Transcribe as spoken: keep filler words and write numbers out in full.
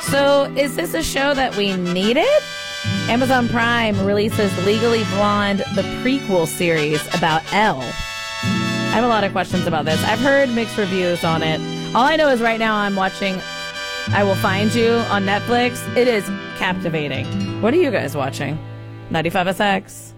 So, is this a show that we needed? Amazon Prime releases Legally Blonde, the prequel series about Elle. I have a lot of questions about this. I've heard mixed reviews on it. All I know is right now I'm watching I Will Find You on Netflix. It is captivating. What are you guys watching? ninety-five S X.